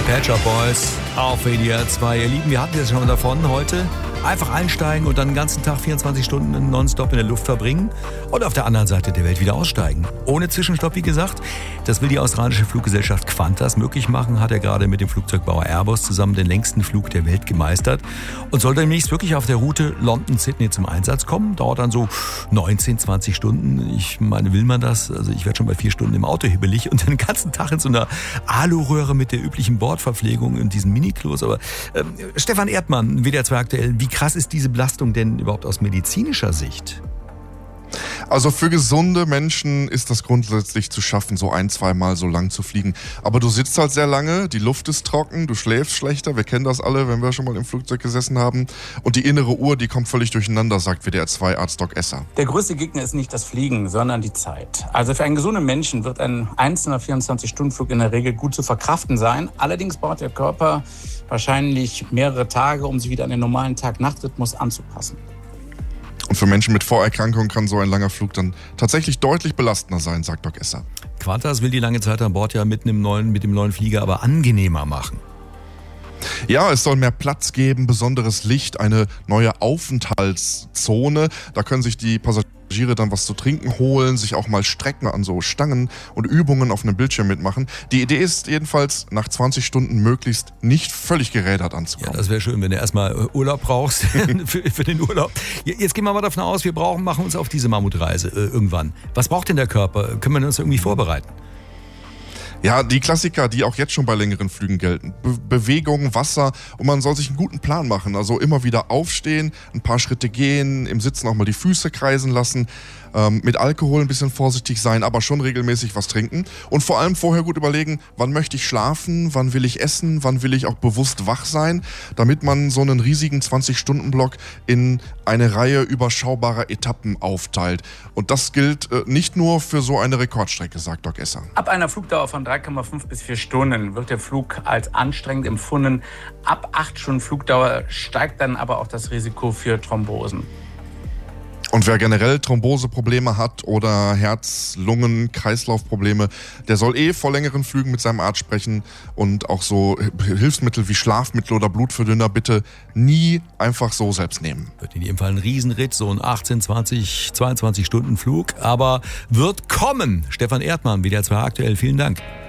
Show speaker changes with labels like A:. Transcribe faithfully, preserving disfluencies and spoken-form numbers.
A: Pet Shop Boys auf W D R zwei. Ihr Lieben, wir hatten es schon davon heute. Einfach einsteigen und dann den ganzen Tag vierundzwanzig Stunden nonstop in der Luft verbringen und auf der anderen Seite der Welt wieder aussteigen. Ohne Zwischenstopp, wie gesagt. Das will die australische Fluggesellschaft Qantas möglich machen. Hat er gerade mit dem Flugzeugbauer Airbus zusammen den längsten Flug der Welt gemeistert und soll demnächst wirklich auf der Route London-Sydney zum Einsatz kommen. Dauert dann so neunzehn, zwanzig Stunden. Ich meine, will man das? Also ich werde schon bei vier Stunden im Auto hibbelig und den ganzen Tag in so einer Aluröhre mit der üblichen Bordverpflegung in diesen Mini-Klos. Aber äh, Stefan Erdmann, W D R zwei aktuell, wie krass ist diese Belastung denn überhaupt aus medizinischer Sicht?
B: Also für gesunde Menschen ist das grundsätzlich zu schaffen, so ein, zweimal so lang zu fliegen. Aber du sitzt halt sehr lange, die Luft ist trocken, du schläfst schlechter. Wir kennen das alle, wenn wir schon mal im Flugzeug gesessen haben. Und die innere Uhr, die kommt völlig durcheinander, sagt W D R zwei Arzt Doc Esser.
C: Der größte Gegner ist nicht das Fliegen, sondern die Zeit. Also für einen gesunden Menschen wird ein einzelner vierundzwanzig-Stunden-Flug in der Regel gut zu verkraften sein. Allerdings braucht der Körper wahrscheinlich mehrere Tage, um sich wieder an den normalen Tag-Nacht-Rhythmus anzupassen.
B: Und für Menschen mit Vorerkrankungen kann so ein langer Flug dann tatsächlich deutlich belastender sein, sagt Doc Esser.
A: Qantas will die lange Zeit an Bord ja mit, einem neuen, mit dem neuen Flieger aber angenehmer machen.
B: Ja, es soll mehr Platz geben, besonderes Licht, eine neue Aufenthaltszone. Da können sich die Passagiere dann was zu trinken holen, sich auch mal strecken an so Stangen und Übungen auf einem Bildschirm mitmachen. Die Idee ist jedenfalls, nach zwanzig Stunden möglichst nicht völlig gerädert anzukommen.
A: Ja, das wäre schön, wenn du erstmal Urlaub brauchst für, für den Urlaub. Jetzt gehen wir mal davon aus, wir brauchen, machen uns auf diese Mammutreise äh, irgendwann. Was braucht denn der Körper? Können wir uns irgendwie vorbereiten?
B: Ja, die Klassiker, die auch jetzt schon bei längeren Flügen gelten. Be- Bewegung, Wasser und man soll sich einen guten Plan machen. Also immer wieder aufstehen, ein paar Schritte gehen, im Sitzen auch mal die Füße kreisen lassen, ähm, mit Alkohol ein bisschen vorsichtig sein, aber schon regelmäßig was trinken. Und vor allem vorher gut überlegen, wann möchte ich schlafen, wann will ich essen, wann will ich auch bewusst wach sein, damit man so einen riesigen zwanzig-Stunden-Block in eine Reihe überschaubarer Etappen aufteilt. Und das gilt äh, nicht nur für so eine Rekordstrecke, sagt Doc Esser.
C: Ab einer Flugdauer von drei Komma fünf bis vier Stunden wird der Flug als anstrengend empfunden. Ab acht Stunden Flugdauer steigt dann aber auch das Risiko für Thrombosen.
B: Und wer generell Thromboseprobleme hat oder Herz-, Lungen-, Kreislaufprobleme, der soll eh vor längeren Flügen mit seinem Arzt sprechen und auch so Hilfsmittel wie Schlafmittel oder Blutverdünner bitte nie einfach so selbst nehmen.
A: Wird in jedem Fall ein Riesenritt, so ein achtzehn, zwanzig, zweiundzwanzig Stunden Flug, aber wird kommen. Stefan Erdmann, W D R zwei aktuell, vielen Dank.